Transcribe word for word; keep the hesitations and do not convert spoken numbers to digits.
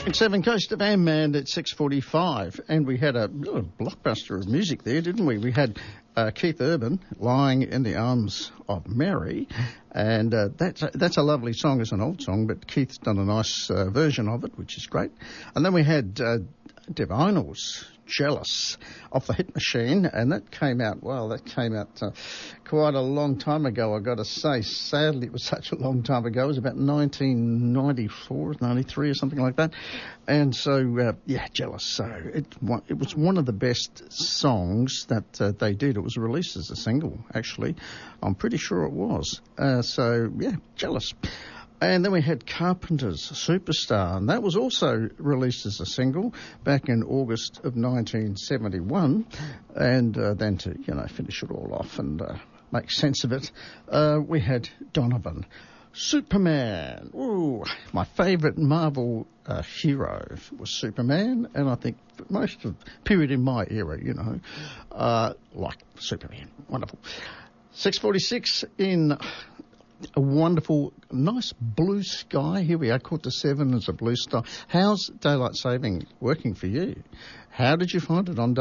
Seven Coast of Amman at six forty-five, and we had a, a blockbuster of music there, didn't we? We had uh, Keith Urban, Lying in the Arms of Mary, and uh, that's, a, that's a lovely song. It's an old song, but Keith's done a nice uh, version of it, which is great. And then we had uh, Divinyls, Jealous, off the Hit Machine, and that came out, well, that came out uh, quite a long time ago, I've got to say. Sadly, it was such a long time ago. It was about nineteen ninety-four, ninety-three or something like that. And so, uh, yeah, Jealous. So it, it was one of the best songs that uh, they did. It was released as a single, actually. I'm pretty sure it was. Uh, so, yeah, Jealous. And then we had Carpenter's Superstar, and that was also released as a single back in August of nineteen seventy-one. And uh, then to, you know, finish it all off and uh, make sense of it, uh, we had Donovan. Superman. Ooh, my favourite Marvel uh, hero was Superman, and I think for most of the period in my era, you know, uh, like Superman. Wonderful. six forty-six in a wonderful, nice blue sky. Here we are, quarter to seven as a blue sky. How's daylight saving working for you? How did you find it on day?